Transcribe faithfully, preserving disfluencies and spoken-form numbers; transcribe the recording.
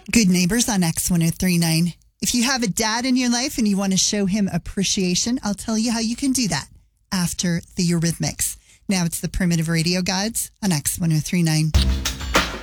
Good Neighbors on X one oh three point nine. If you have a dad in your life and you want to show him appreciation, I'll tell you how you can do that after the Eurythmics. Now it's the Primitive Radio Gods on X one oh three point nine.